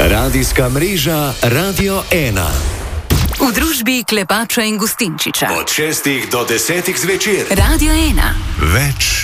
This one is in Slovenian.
Radijska mreža Radio 1. V družbi Klepača in Gustinčiča. Od 6 do 10 zvečer. Radio 1. Več